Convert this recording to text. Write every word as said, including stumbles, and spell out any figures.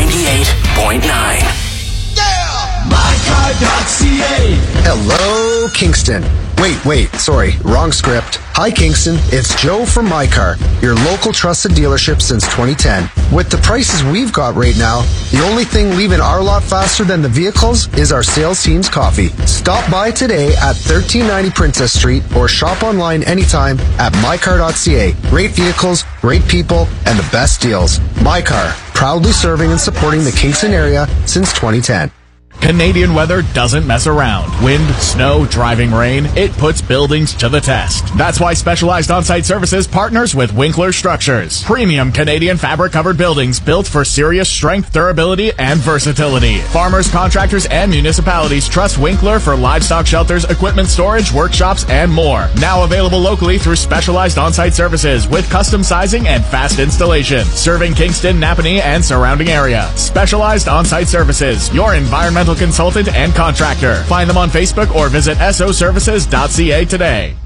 ninety-eight point nine. my car dot c a. Hello, Kingston. Wait, wait, sorry, wrong script. Hi, Kingston. It's Joe from MyCar, your local trusted dealership since twenty ten. With the prices we've got right now, the only thing leaving our lot faster than the vehicles is our sales team's coffee. Stop by today at thirteen ninety Princess Street or shop online anytime at my car dot c a. Great vehicles, great people, and the best deals. MyCar, proudly serving and supporting the Kingston area since twenty ten. Canadian weather doesn't mess around. Wind, snow, driving rain, it puts buildings to the test. That's why Specialized On-Site Services partners with Winkler Structures. Premium Canadian fabric-covered buildings built for serious strength, durability, and versatility. Farmers, contractors, and municipalities trust Winkler for livestock shelters, equipment storage, workshops, and more. Now available locally through Specialized On-Site Services with custom sizing and fast installation. Serving Kingston, Napanee, and surrounding area. Specialized On-Site Services, your environmental consultant and contractor. Find them on Facebook or visit S O services dot c a today.